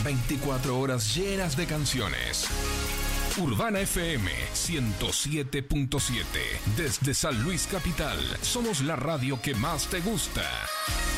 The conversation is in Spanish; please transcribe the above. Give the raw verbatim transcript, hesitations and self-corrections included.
veinticuatro horas llenas de canciones. Urbana F M ciento siete punto siete. Desde San Luis Capital, somos la radio que más te gusta.